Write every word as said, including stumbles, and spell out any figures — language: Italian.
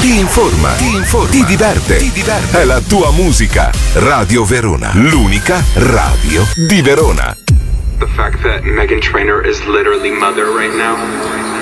ti informa, ti informa, ti diverte, ti diverte. È la tua musica. Radio Verona, l'unica radio di Verona. The fact that Meghan Trainor is literally mother right now.